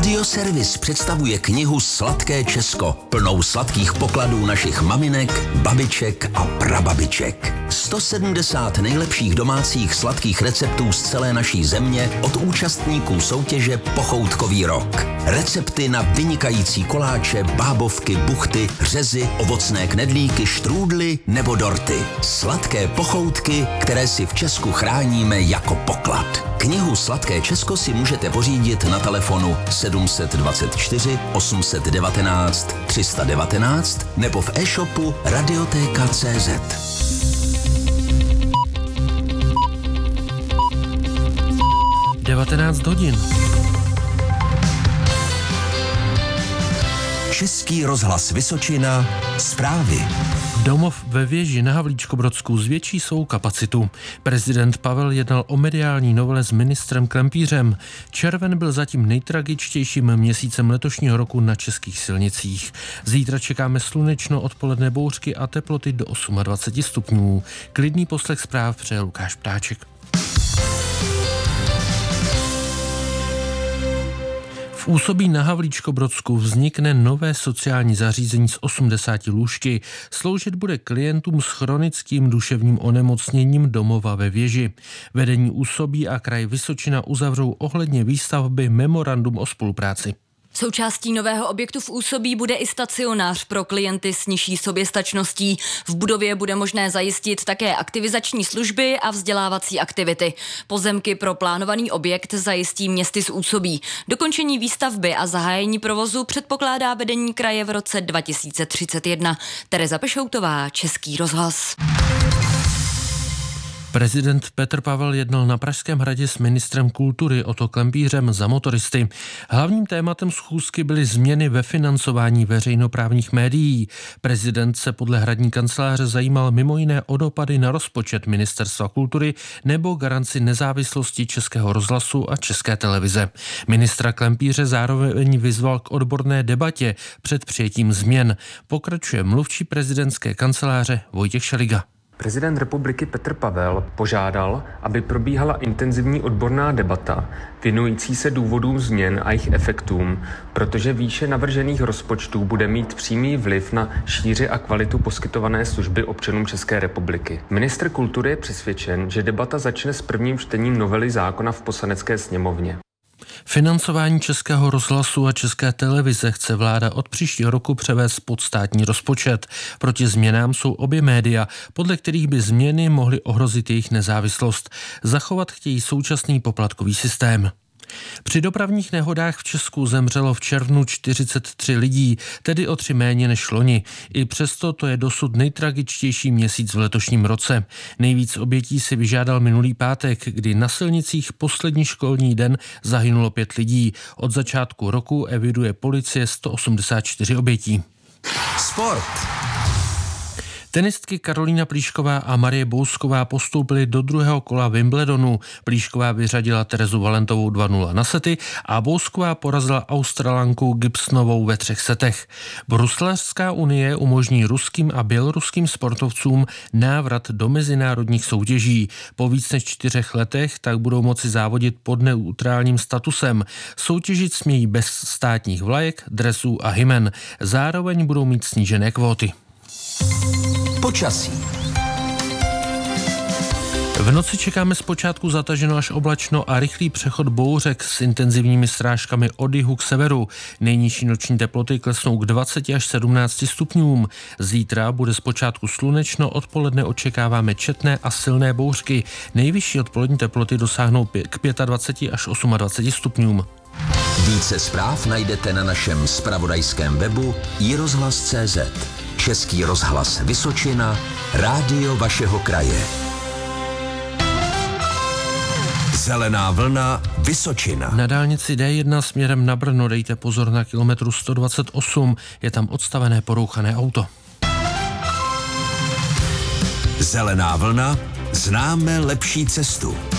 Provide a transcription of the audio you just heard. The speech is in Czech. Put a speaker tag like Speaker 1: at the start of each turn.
Speaker 1: Radioservis představuje knihu Sladké Česko, plnou sladkých pokladů našich maminek, babiček a prababiček. 170 nejlepších domácích sladkých receptů z celé naší země od účastníků soutěže Pochoutkový rok. Recepty na vynikající koláče, bábovky, buchty, řezy, ovocné knedlíky, štrůdly nebo dorty. Sladké pochoutky, které si v Česku chráníme jako poklad. Knihu Sladké Česko si můžete pořídit na telefonu 724 819 319 nebo v e-shopu Radioteka.cz.
Speaker 2: 19 hodin.
Speaker 1: Český rozhlas Vysočina, zprávy.
Speaker 2: Domov ve Věži na Havlíčkobrodsku zvětší svou kapacitu. Prezident Pavel jednal o mediální novele s ministrem Klempířem. Červen byl zatím nejtragičtějším měsícem letošního roku na českých silnicích. Zítra čekáme slunečno, odpoledne bouřky a teploty do 28 stupňů. Klidný poslech zpráv přeje Lukáš Ptáček. V Úsobí na Havlíčkobrodsku vznikne nové sociální zařízení s 80 lůžky. Sloužit bude klientům s chronickým duševním onemocněním domova ve Věži. Vedení Úsobí a kraj Vysočina uzavřou ohledně výstavby memorandum o spolupráci.
Speaker 3: Součástí nového objektu v Úsobí bude i stacionář pro klienty s nižší soběstačností. V budově bude možné zajistit také aktivizační služby a vzdělávací aktivity. Pozemky pro plánovaný objekt zajistí městy z Úsobí. Dokončení výstavby a zahájení provozu předpokládá vedení kraje v roce 2031. Tereza Pešoutová, Český rozhlas.
Speaker 2: Prezident Petr Pavel jednal na Pražském hradě s ministrem kultury Otto Klempířem za motoristy. Hlavním tématem schůzky byly změny ve financování veřejnoprávních médií. Prezident se podle hradní kanceláře zajímal mimo jiné o dopady na rozpočet Ministerstva kultury nebo garanci nezávislosti Českého rozhlasu a České televize. Ministra Klempíře zároveň vyzval k odborné debatě před přijetím změn. Pokračuje mluvčí prezidentské kanceláře Vojtěch Šeliga.
Speaker 4: Prezident republiky Petr Pavel požádal, aby probíhala intenzivní odborná debata věnující se důvodům změn a jejich efektům, protože výše navržených rozpočtů bude mít přímý vliv na šíři a kvalitu poskytované služby občanům České republiky. Ministr kultury je přesvědčen, že debata začne s prvním čtením novely zákona v Poslanecké sněmovně.
Speaker 2: Financování Českého rozhlasu a České televize chce vláda od příštího roku převést pod státní rozpočet. Proti změnám jsou obě média, podle kterých by změny mohly ohrozit jejich nezávislost. Zachovat chtějí současný poplatkový systém. Při dopravních nehodách v Česku zemřelo v červnu 43 lidí, tedy o 3 méně než loni. I přesto to je dosud nejtragičtější měsíc v letošním roce. Nejvíc obětí si vyžádal minulý pátek, kdy na silnicích poslední školní den zahynulo 5 lidí. Od začátku roku eviduje policie 184 obětí.
Speaker 1: Sport.
Speaker 2: Tenistky Karolína Plíšková a Marie Bousková postoupily do druhého kola Wimbledonu. Plíšková vyřadila Terezu Valentovou 2-0 na sety a Bousková porazila Australanku Gibsonovou ve 3 setech. Bruslařská unie umožní ruským a běloruským sportovcům návrat do mezinárodních soutěží. Po víc než 4 letech tak budou moci závodit pod neutrálním statusem. Soutěžit smějí bez státních vlajek, dresů a hymen. Zároveň budou mít snížené kvóty.
Speaker 1: Počasí.
Speaker 2: V noci čekáme zpočátku zataženo až oblačno a rychlý přechod bouřek s intenzivními srážkami od jihu k severu. Nejnižší noční teploty klesnou k 20 až 17 stupňům. Zítra bude zpočátku slunečno, odpoledne očekáváme četné a silné bouřky. Nejvyšší odpolední teploty dosáhnou k 25 až 28 stupňům.
Speaker 1: Více zpráv najdete na našem zpravodajském webu iRozhlas.cz. Český rozhlas Vysočina, rádio vašeho kraje. Zelená vlna Vysočina.
Speaker 2: Na dálnici D1 směrem na Brno dejte pozor na kilometru 128, je tam odstavené porouchané auto.
Speaker 1: Zelená vlna, známe lepší cestu.